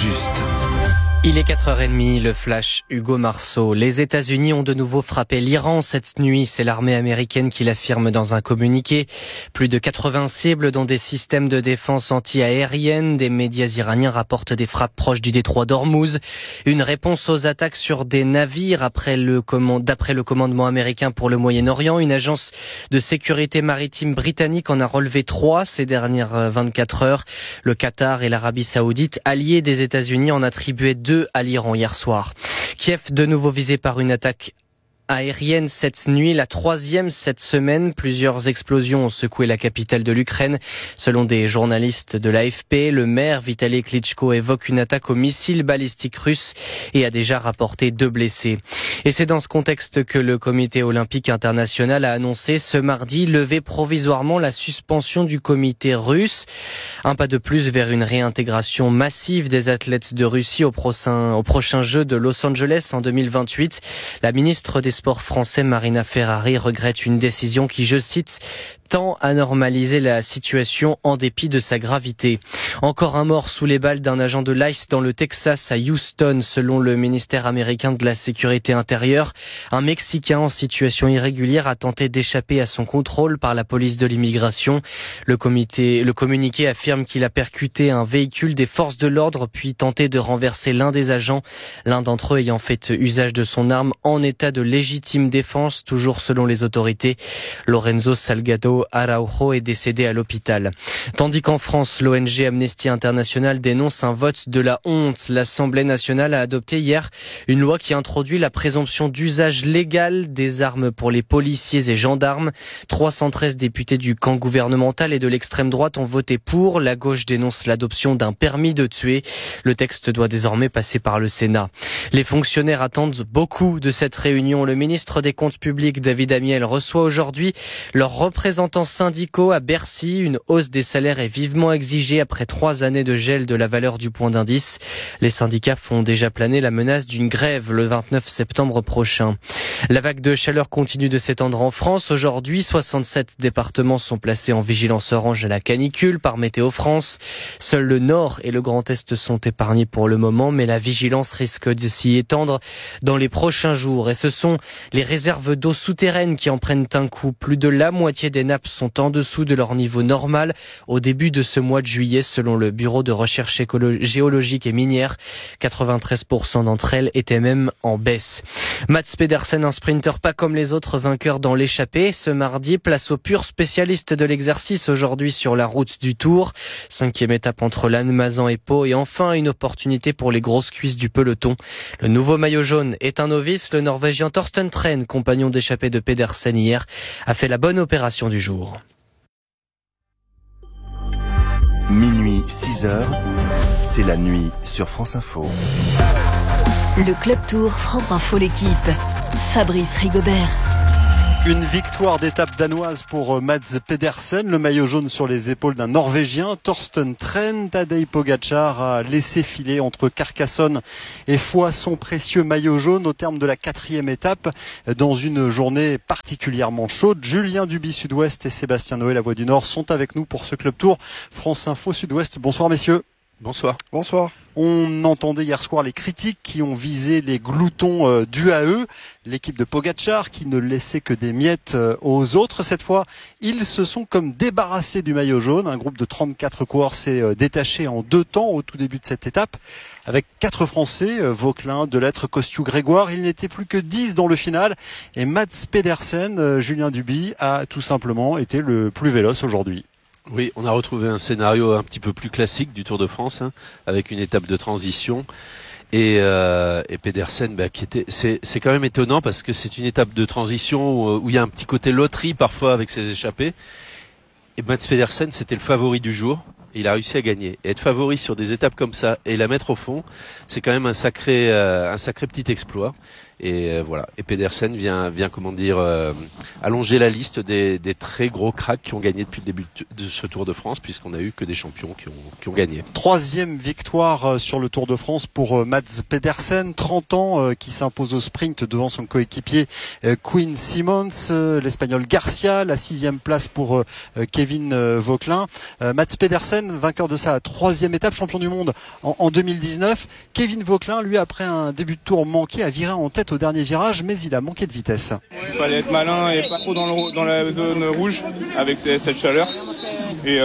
juste. Il est 4h30, le flash Hugo Marceau. Les États-Unis ont de nouveau frappé l'Iran cette nuit. C'est l'armée américaine qui l'affirme dans un communiqué. Plus de 80 cibles, dont des systèmes de défense anti-aérienne. Des médias iraniens rapportent des frappes proches du détroit d'Ormuz. Une réponse aux attaques sur des navires d'après le commandement américain pour le Moyen-Orient. Une agence de sécurité maritime britannique en a relevé 3 ces dernières 24 heures. Le Qatar et l'Arabie Saoudite, alliés des États-Unis, en attribuaient 2 à l'Iran hier soir. Kiev de nouveau visé par une attaque aérienne cette nuit, la 3e cette semaine. Plusieurs explosions ont secoué la capitale de l'Ukraine. Selon des journalistes de l'AFP, le maire Vitaly Klitschko évoque une attaque au missile balistique russe et a déjà rapporté 2 blessés. Et c'est dans ce contexte que le comité olympique international a annoncé ce mardi lever provisoirement la suspension du comité russe. Un pas de plus vers une réintégration massive des athlètes de Russie au prochain jeu de Los Angeles en 2028. La ministre des Sports français Marina Ferrari regrette une décision qui, je cite, tend à normaliser la situation en dépit de sa gravité. Encore un mort sous les balles d'un agent de l'ICE dans le Texas à Houston, selon le ministère américain de la Sécurité intérieure. Un Mexicain en situation irrégulière a tenté d'échapper à son contrôle par la police de l'immigration. Le communiqué affirme qu'il a percuté un véhicule des forces de l'ordre puis tenté de renverser l'un des agents, l'un d'entre eux ayant fait usage de son arme en état de légitime défense, toujours selon les autorités. Lorenzo Salgado Araujo est décédé à l'hôpital. Tandis qu'en France, l'ONG Amnesty International dénonce un vote de la honte. L'Assemblée nationale a adopté hier une loi qui introduit la présomption d'usage légal des armes pour les policiers et gendarmes. 313 députés du camp gouvernemental et de l'extrême droite ont voté pour. La gauche dénonce l'adoption d'un permis de tuer. Le texte doit désormais passer par le Sénat. Les fonctionnaires attendent beaucoup de cette réunion. Le ministre des Comptes publics, David Amiel, reçoit aujourd'hui leurs représentants syndicaux à Bercy. Une hausse des salaires est vivement exigée après 3 années de gel de la valeur du point d'indice. Les syndicats font déjà planer la menace d'une grève le 29 septembre prochain. La vague de chaleur continue de s'étendre en France. Aujourd'hui, 67 départements sont placés en vigilance orange à la canicule par Météo France. Seuls le Nord et le Grand Est sont épargnés pour le moment, mais la vigilance risque de s'y étendre dans les prochains jours. Et ce sont les réserves d'eau souterraines qui en prennent un coup. Plus de la moitié des nappes sont en dessous de leur niveau normal au début de ce mois de juillet, selon le Bureau de recherche géologique et minière. 93% d'entre elles étaient même en baisse. Mats Pedersen, un sprinter pas comme les autres, vainqueur dans l'échappée. Ce mardi, place au pur spécialiste de l'exercice aujourd'hui sur la route du Tour. 5e étape entre Lannemezan et Pau et enfin une opportunité pour les grosses cuisses du peloton. Le nouveau maillot jaune est un novice. Le Norvégien Torsten Tren, compagnon d'échappée de Pedersen hier, a fait la bonne opération du jour. Minuit, 6h, c'est la nuit sur France Info. Le Club Tour France Info, l'équipe. Fabrice Rigobert. Une victoire d'étape danoise pour Mats Pedersen, le maillot jaune sur les épaules d'un Norvégien. Torsten Tren, Tadej Pogacar a laissé filer entre Carcassonne et Foix son précieux maillot jaune au terme de la 4e étape. Dans une journée particulièrement chaude, Julien Duby Sud-Ouest et Sébastien Noé, la Voix du Nord, sont avec nous pour ce Club Tour France Info Sud-Ouest. Bonsoir messieurs. Bonsoir. Bonsoir. On entendait hier soir les critiques qui ont visé les gloutons d'UAE, l'équipe de Pogacar qui ne laissait que des miettes aux autres. Cette fois, ils se sont comme débarrassés du maillot jaune. Un groupe de 34 coureurs s'est détaché en 2 temps au tout début de cette étape. Avec 4 Français, Vauquelin, Delettre, Costiu, Grégoire. Il n'était plus que 10 dans le final. Et Mats Pedersen, Julien Duby, a tout simplement été le plus véloce aujourd'hui. Oui, on a retrouvé un scénario un petit peu plus classique du Tour de France, avec une étape de transition et Pedersen, c'est quand même étonnant parce que c'est une étape de transition où il y a un petit côté loterie parfois avec ses échappées. Et Mats Pedersen, c'était le favori du jour. Il a réussi à gagner. Et être favori sur des étapes comme ça et la mettre au fond, c'est quand même un sacré petit exploit. Et voilà. Et Pedersen vient comment dire, allonger la liste des très gros cracks qui ont gagné depuis le début de ce Tour de France, puisqu'on a eu que des champions qui ont gagné. 3e victoire sur le Tour de France pour Mats Pedersen, 30 ans, qui s'impose au sprint devant son coéquipier Quinn Simmons, l'Espagnol Garcia, la 6e place pour Kevin Vauquelin. Mats Pedersen, vainqueur de sa 3e étape, champion du monde en 2019. Kevin Vauquelin, lui, après un début de tour manqué, a viré en tête au dernier virage, mais il a manqué de vitesse. Il fallait être malin et pas trop dans la zone rouge avec cette chaleur. Et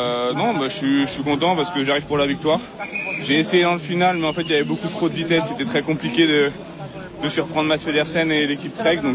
je suis content parce que j'arrive pour la victoire. J'ai essayé dans le final, mais en fait il y avait beaucoup trop de vitesse. C'était très compliqué de surprendre Mats Pedersen et l'équipe Trek. Donc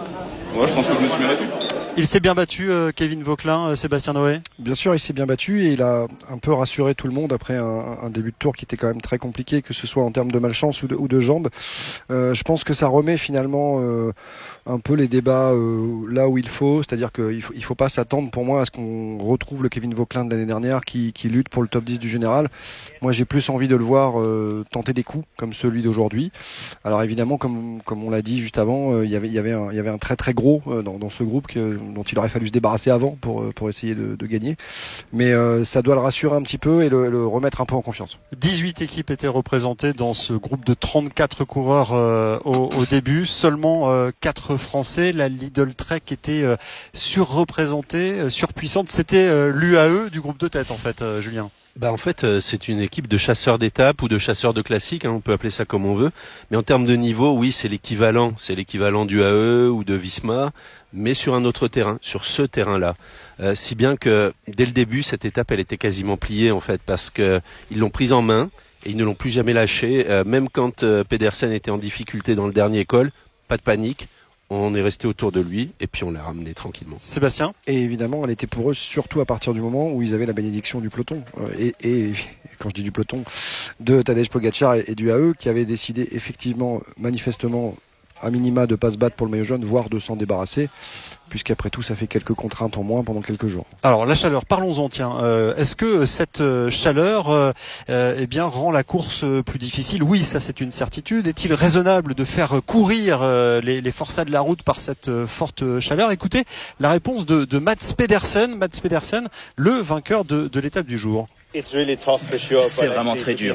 je pense que je me suis battu. Il s'est bien battu, Kevin Vauquelin, Sébastien Noé. Bien sûr, il s'est bien battu et il a un peu rassuré tout le monde après un début de tour qui était quand même très compliqué, que ce soit en termes de malchance ou de jambes. Je pense que ça remet finalement un peu les débats là où il faut, c'est-à-dire qu'il faut pas s'attendre pour moi à ce qu'on retrouve le Kevin Vauquelin de l'année dernière qui lutte pour le top 10 du général. Moi j'ai plus envie de le voir tenter des coups comme celui d'aujourd'hui. Alors évidemment, comme on l'a dit juste avant, il y avait un très très gros dans ce groupe dont il aurait fallu se débarrasser avant pour essayer de gagner. Mais ça doit le rassurer un petit peu et le remettre un peu en confiance. 18 équipes étaient représentées dans ce groupe de 34 coureurs au début. Seulement 4 Français. La Lidl Trek était surreprésentée, surpuissante. C'était l'UAE du groupe de tête en fait, Julien. En fait, c'est une équipe de chasseurs d'étapes ou de chasseurs de classiques, on peut appeler ça comme on veut. Mais en termes de niveau, oui, c'est l'équivalent du AE ou de Visma, mais sur un autre terrain, sur ce terrain-là. Si bien que dès le début, cette étape, elle était quasiment pliée en fait, parce que ils l'ont prise en main et ils ne l'ont plus jamais lâchée. Même quand Pedersen était en difficulté dans le dernier col, pas de panique. On est resté autour de lui et puis on l'a ramené tranquillement. Sébastien ? Et évidemment, elle était pour eux surtout à partir du moment où ils avaient la bénédiction du peloton. Et quand je dis du peloton, de Tadej Pogačar et du AE qui avaient décidé effectivement, manifestement, à minima de pas se battre pour le maillot jaune, voire de s'en débarrasser, puisqu'après tout ça fait quelques contraintes en moins pendant quelques jours. Alors la chaleur, parlons-en tiens. Est-ce que cette chaleur rend la course plus difficile ? Oui, ça c'est une certitude. Est-il raisonnable de faire courir les forçats de la route par cette forte chaleur ? Écoutez la réponse de Mats Pedersen, le vainqueur de l'étape du jour. C'est vraiment très dur.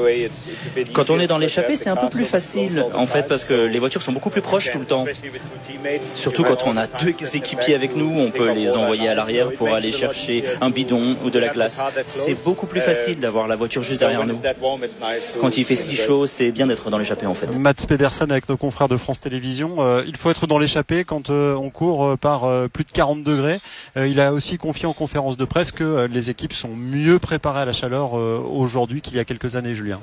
Quand on est dans l'échappée, c'est un peu plus facile, en fait, parce que les voitures sont beaucoup plus proches tout le temps. Surtout quand on a 2 équipiers avec nous, on peut les envoyer à l'arrière pour aller chercher un bidon ou de la glace. C'est beaucoup plus facile d'avoir la voiture juste derrière nous. Quand il fait si chaud, c'est bien d'être dans l'échappée, en fait. Mats Pedersen avec nos confrères de France Télévisions. Il faut être dans l'échappée quand on court par plus de 40 degrés. Il a aussi confié en conférence de presse que les équipes sont mieux préparées à la chaleur aujourd'hui qu'il y a quelques années, Julien.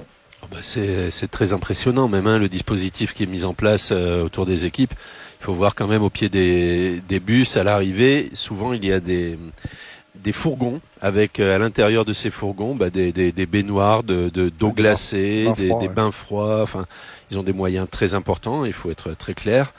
C'est très impressionnant même le dispositif qui est mis en place autour des équipes. Il faut voir quand même au pied des bus à l'arrivée, souvent il y a des fourgons avec à l'intérieur de ces fourgons des baignoires d'eau glacée, des bains froids. Enfin, ils ont des moyens très importants, il faut être très clair.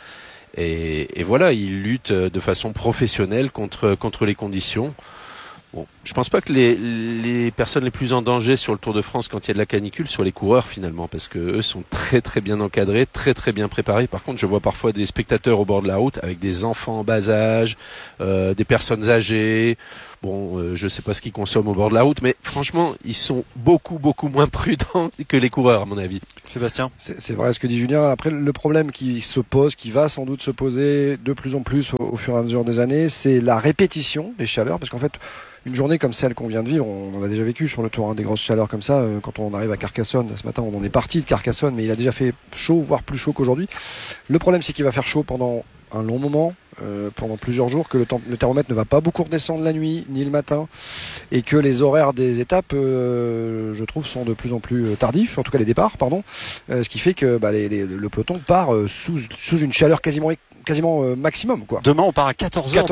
Et voilà, ils luttent de façon professionnelle contre les conditions. Bon, je pense pas que les personnes les plus en danger sur le Tour de France quand il y a de la canicule soient les coureurs finalement, parce que eux sont très très bien encadrés, très très bien préparés. Par contre, je vois parfois des spectateurs au bord de la route avec des enfants en bas âge, des personnes âgées. Bon, je sais pas ce qu'ils consomment au bord de la route, mais franchement, ils sont beaucoup moins prudents que les coureurs à mon avis. Sébastien ? C'est vrai ce que dit Julien. Après, le problème qui se pose, qui va sans doute se poser de plus en plus au fur et à mesure des années, c'est la répétition des chaleurs, parce qu'en fait, une journée comme celle qu'on vient de vivre, on en a déjà vécu sur le Tour, des grosses chaleurs comme ça. Quand on arrive à Carcassonne, ce matin, on en est parti de Carcassonne, mais il a déjà fait chaud, voire plus chaud qu'aujourd'hui. Le problème, c'est qu'il va faire chaud pendant un long moment, pendant plusieurs jours, que le thermomètre ne va pas beaucoup redescendre la nuit ni le matin, et que les horaires des étapes, je trouve, sont de plus en plus tardifs, en tout cas les départs, pardon, ce qui fait que le peloton part sous une chaleur quasiment maximum, quoi. Demain on part à 14h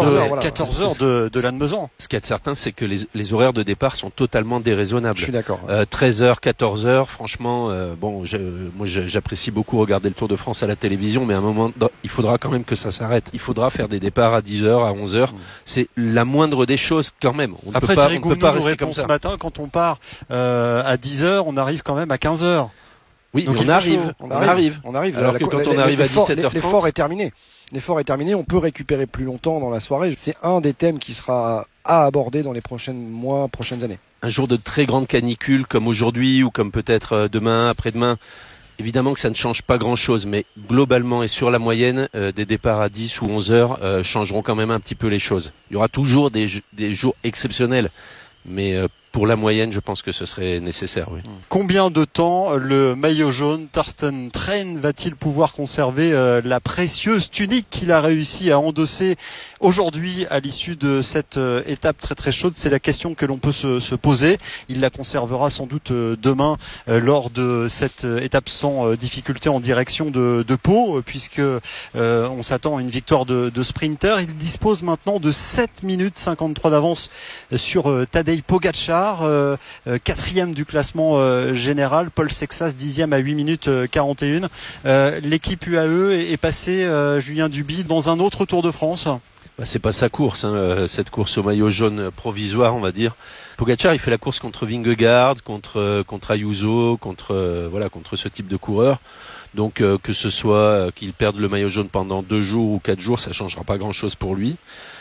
de Lannemezan. Ce qui est certain, c'est que les horaires de départ sont totalement déraisonnables. Je suis d'accord. 13h, 14h, franchement, moi j'apprécie beaucoup regarder le Tour de France à la télévision, mais à un moment, il faudra quand même que ça s'arrête. Il faudra faire des départs à 10h, à 11h. C'est la moindre des choses quand même. Après, Thierry Gouvenou nous répond ce matin, quand on part à 10h, on arrive quand même à 15h. Oui, donc mais on arrive. Alors que quand on arrive à 17h30... L'effort est terminé. L'effort est terminé, on peut récupérer plus longtemps dans la soirée. C'est un des thèmes qui sera à aborder dans les prochains mois, prochaines années. Un jour de très grande canicule comme aujourd'hui ou comme peut-être demain, après-demain, évidemment que ça ne change pas grand-chose, mais globalement et sur la moyenne, des départs à 10 ou 11 heures changeront quand même un petit peu les choses. Il y aura toujours des jours exceptionnels, mais pour la moyenne, je pense que ce serait nécessaire. Oui. Combien de temps le maillot jaune, Thorsten Tren, va-t-il pouvoir conserver la précieuse tunique qu'il a réussi à endosser aujourd'hui à l'issue de cette étape très très chaude? C'est la question que l'on peut se poser. Il la conservera sans doute demain lors de cette étape sans difficulté en direction de Pau, puisque on s'attend à une victoire de sprinter. Il dispose maintenant de 7 minutes 53 d'avance sur Tadej Pogačar. Quatrième du classement général, Paul Sexas 10e à 8 minutes 41. L'équipe UAE est passée, Julien Duby, dans un autre Tour de France. C'est pas sa course, cette course au maillot jaune provisoire, on va dire. Pogačar, il fait la course contre Vingegaard, contre Ayuso, contre ce type de coureur. Donc que ce soit qu'il perde le maillot jaune pendant 2 jours ou 4 jours, ça changera pas grand-chose pour lui.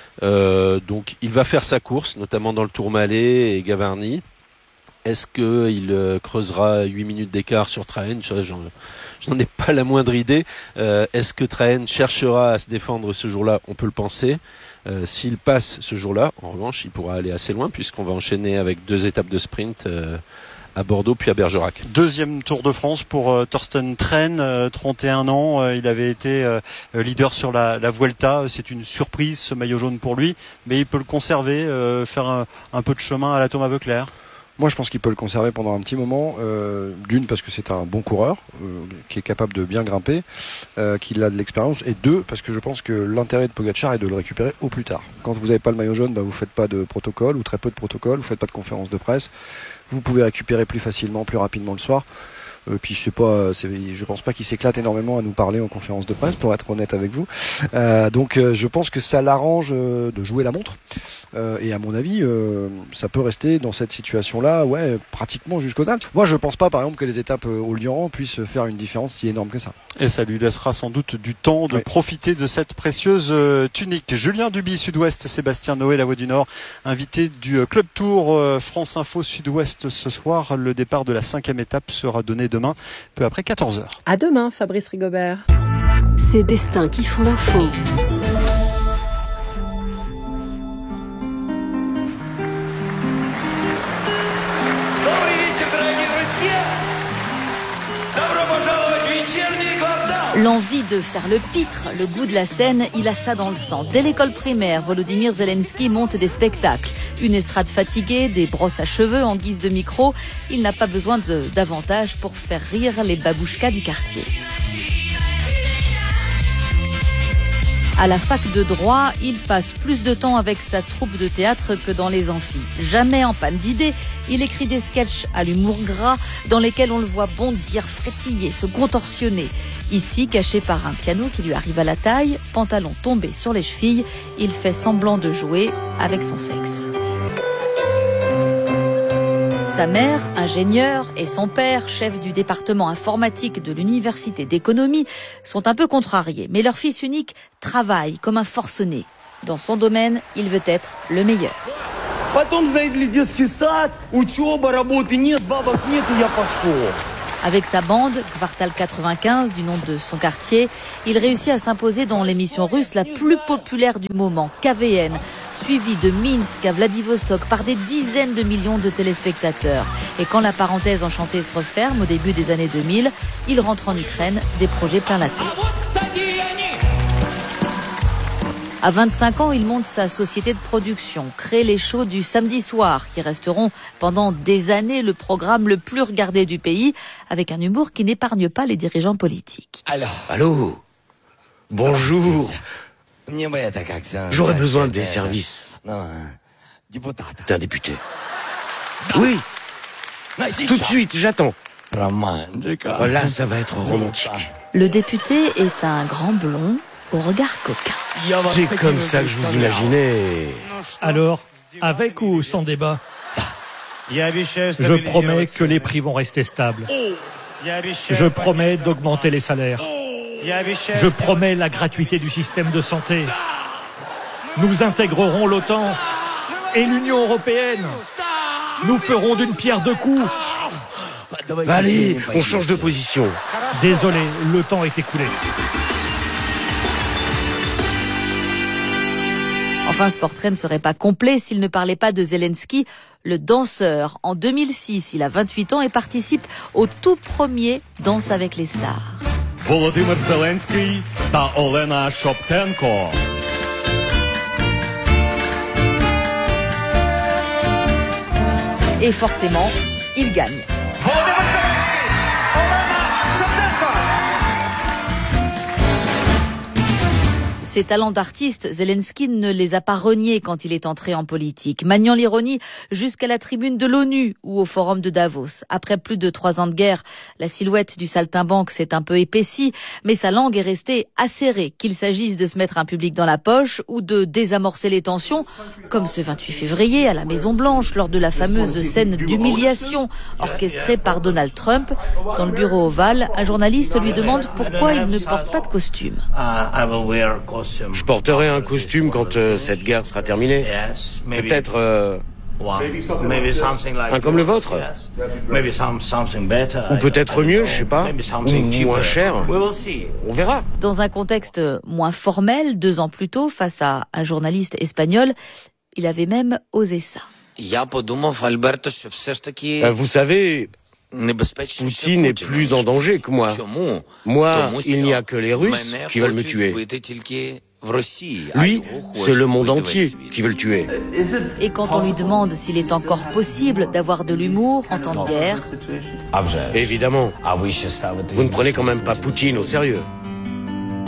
Donc il va faire sa course, notamment dans le Tourmalet et Gavarnie. Est-ce qu'il creusera 8 minutes d'écart sur Trahen? J'en ai pas la moindre idée. Est-ce que Trahen cherchera à se défendre ce jour-là? On peut le penser. S'il passe ce jour-là, en revanche, il pourra aller assez loin puisqu'on va enchaîner avec 2 étapes de sprint à Bordeaux puis à Bergerac. Deuxième Tour de France pour Thorsten Tren, 31 ans. Il avait été leader sur la Vuelta. C'est une surprise ce maillot jaune pour lui, mais il peut le conserver, faire un peu de chemin à la Thomas Voeckler. Moi, je pense qu'il peut le conserver pendant un petit moment. D'une, parce que c'est un bon coureur qui est capable de bien grimper, qu'il a de l'expérience. Et 2, parce que je pense que l'intérêt de Pogačar est de le récupérer au plus tard. Quand vous n'avez pas le maillot jaune, vous faites pas de protocole ou très peu de protocole. Vous faites pas de conférence de presse. Vous pouvez récupérer plus facilement, plus rapidement le soir. Puis je pense pas qu'il s'éclate énormément à nous parler en conférence de presse, pour être honnête avec vous. Donc je pense que ça l'arrange de jouer la montre. Et à mon avis, ça peut rester dans cette situation-là, pratiquement jusqu'au terme. Moi, je pense pas, par exemple, que les étapes au Lyon puissent faire une différence si énorme que ça. Et ça lui laissera sans doute du temps de profiter de cette précieuse tunique. Julien Duby, Sud-Ouest, Sébastien Noé, La Voix du Nord, invité du Club Tour France Info Sud-Ouest ce soir. Le départ de la 5e étape sera donné demain, peu après 14h. À demain, Fabrice Rigobert. Ces destins qui font l'info. L'envie de faire le pitre, le goût de la scène, il a ça dans le sang. Dès l'école primaire, Volodymyr Zelensky monte des spectacles. Une estrade fatiguée, des brosses à cheveux en guise de micro. Il n'a pas besoin d'avantage pour faire rire les babouchkas du quartier. À la fac de droit, il passe plus de temps avec sa troupe de théâtre que dans les amphis. Jamais en panne d'idées, il écrit des sketchs à l'humour gras dans lesquels on le voit bondir, frétiller, se contorsionner. Ici, caché par un piano qui lui arrive à la taille, pantalon tombé sur les chevilles, il fait semblant de jouer avec son sexe. Sa mère, ingénieure, et son père, chef du département informatique de l'université d'économie, sont un peu contrariés. Mais leur fils unique travaille comme un forcené. Dans son domaine, il veut être le meilleur. Avec sa bande, Kvartal 95, du nom de son quartier, il réussit à s'imposer dans l'émission russe la plus populaire du moment, KVN, suivie de Minsk à Vladivostok par des dizaines de millions de téléspectateurs. Et quand la parenthèse enchantée se referme au début des années 2000, il rentre en Ukraine, des projets plein la tête. À 25 ans, il monte sa société de production, crée les shows du samedi soir, qui resteront pendant des années le programme le plus regardé du pays, avec un humour qui n'épargne pas les dirigeants politiques. Allô. Bonjour. J'aurais besoin des services d'un député. Oui. Tout de suite, j'attends. Là, ça va être romantique. Le député est un grand blond au regard coquin. C'est comme ça que je vous imaginais. Alors, avec ou sans débat? Je promets que les prix vont rester stables. Je promets d'augmenter les salaires. Je promets la gratuité du système de santé. Nous intégrerons l'OTAN et l'Union européenne. Nous ferons d'une pierre deux coups. Allez, on change de position. Désolé, le temps est écoulé. Enfin, ce portrait ne serait pas complet s'il ne parlait pas de Zelensky, le danseur. En 2006, il a 28 ans et participe au tout premier Danse avec les stars. Volodymyr Zelensky та Олена Шоптенко. Et forcément, il gagne. Ses talents d'artiste, Zelensky ne les a pas reniés quand il est entré en politique, maniant l'ironie jusqu'à la tribune de l'ONU ou au forum de Davos. Après plus de 3 ans de guerre, la silhouette du saltimbanque s'est un peu épaissie, mais sa langue est restée acérée, qu'il s'agisse de se mettre un public dans la poche ou de désamorcer les tensions, comme ce 28 février à la Maison-Blanche lors de la fameuse scène d'humiliation orchestrée par Donald Trump. Dans le bureau ovale, un journaliste lui demande pourquoi il ne porte pas de costume. Je porterai un costume quand cette guerre sera terminée. Peut-être un comme le vôtre. Ou peut-être mieux, je sais pas. Ou moins cher. On verra. Dans un contexte moins formel, 2 ans plus tôt, face à un journaliste espagnol, il avait même osé ça. Vous savez, Poutine est plus en danger que moi. Moi, il n'y a que les Russes qui veulent me tuer. Lui, c'est le monde entier qui veut le tuer. Et quand on lui demande s'il est encore possible d'avoir de l'humour en temps de guerre, Évidemment. Vous ne prenez quand même pas Poutine au sérieux.